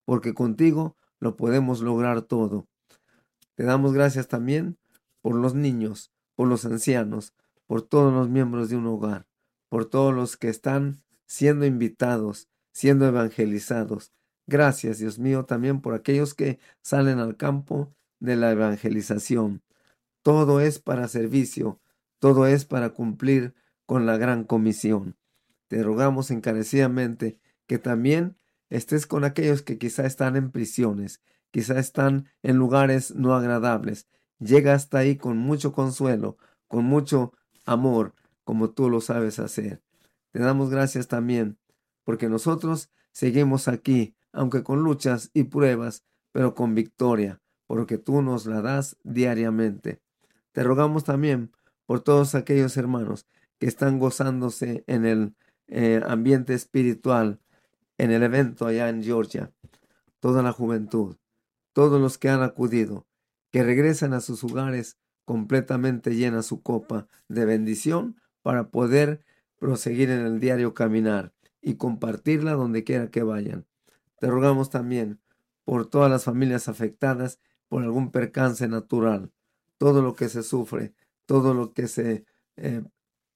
porque contigo lo podemos lograr todo. Te damos gracias también por los niños, por los ancianos, por todos los miembros de un hogar, por todos los que están siendo invitados, siendo evangelizados. Gracias, Dios mío, también por aquellos que salen al campo de la evangelización. Todo es para servicio, todo es para cumplir con la gran comisión. Te rogamos encarecidamente que también estés con aquellos que quizá están en prisiones, quizá están en lugares no agradables. Llega hasta ahí con mucho consuelo, con mucho amor, como tú lo sabes hacer. Te damos gracias también, porque nosotros seguimos aquí, aunque con luchas y pruebas, pero con victoria, porque tú nos la das diariamente. Te rogamos también por todos aquellos hermanos que están gozándose en el ambiente espiritual, en el evento allá en Georgia, toda la juventud, todos los que han acudido, que regresan a sus hogares completamente llena su copa de bendición para poder proseguir en el diario caminar y compartirla donde quiera que vayan. Te rogamos también por todas las familias afectadas por algún percance natural, todo lo que se sufre, todo lo que se eh,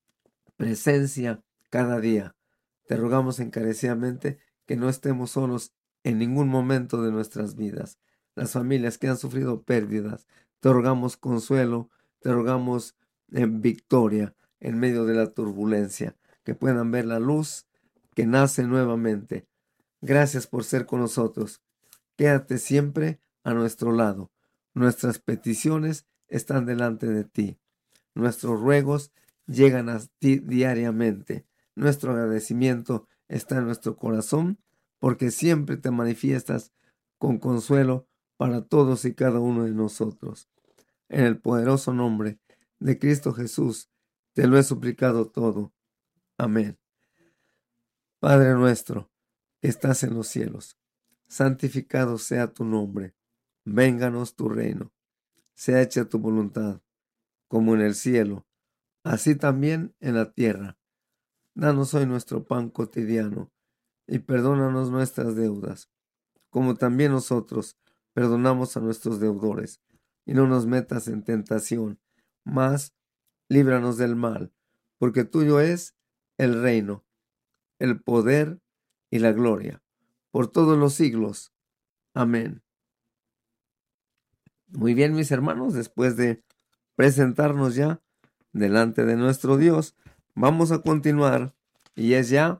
presencia cada día. Te rogamos encarecidamente que no estemos solos en ningún momento de nuestras vidas. Las familias que han sufrido pérdidas, te rogamos consuelo, te rogamos victoria en medio de la turbulencia, que puedan ver la luz que nace nuevamente. Gracias por ser con nosotros. Quédate siempre a nuestro lado. Nuestras peticiones están delante de ti. Nuestros ruegos llegan a ti diariamente. Nuestro agradecimiento está en nuestro corazón porque siempre te manifiestas con consuelo para todos y cada uno de nosotros. En el poderoso nombre de Cristo Jesús te lo he suplicado todo. Amén. Padre nuestro que estás en los cielos, santificado sea tu nombre. Vénganos tu reino. Sea hecha tu voluntad, como en el cielo, así también en la tierra. Danos hoy nuestro pan cotidiano, y perdónanos nuestras deudas, como también nosotros perdonamos a nuestros deudores. Y no nos metas en tentación, mas líbranos del mal, porque tuyo es el reino, el poder y la gloria, por todos los siglos. Amén. Muy bien, mis hermanos, después de presentarnos ya delante de nuestro Dios, vamos a continuar y es ya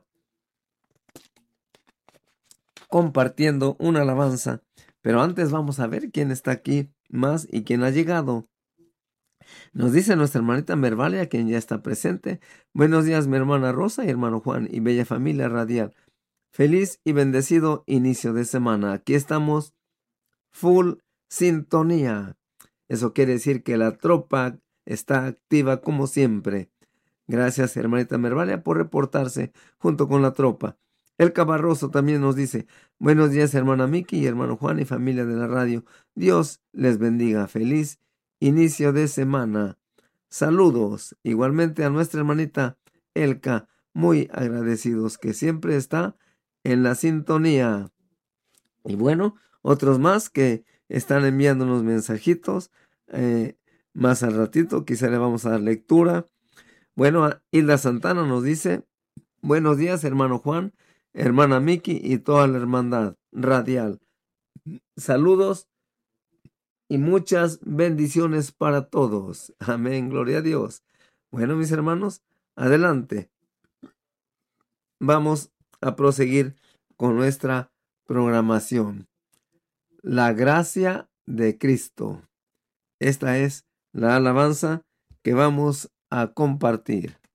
compartiendo una alabanza. Pero antes vamos a ver quién está aquí más y quién ha llegado. Nos dice nuestra hermanita Mervalia, quien ya está presente. Buenos días, mi hermana Rosa y hermano Juan y bella familia radial. Feliz y bendecido inicio de semana. Aquí estamos full sintonía. Eso quiere decir que la tropa está activa como siempre. Gracias, hermanita Mervalia, por reportarse junto con la tropa. El Cabarroso también nos dice, buenos días, hermana Miki y hermano Juan y familia de la radio. Dios les bendiga. Feliz inicio de semana. Saludos. Igualmente a nuestra hermanita Elka, muy agradecidos que siempre está en la sintonía. Y bueno, otros más que están enviándonos mensajitos. Más al ratito quizá le vamos a dar lectura. Bueno, Hilda Santana nos dice, buenos días, hermano Juan, hermana Miki y toda la hermandad radial. Saludos y muchas bendiciones para todos. Amén, gloria a Dios. Bueno, mis hermanos, adelante. Vamos a proseguir con nuestra programación. La gracia de Cristo. Esta es la alabanza que vamos a compartir.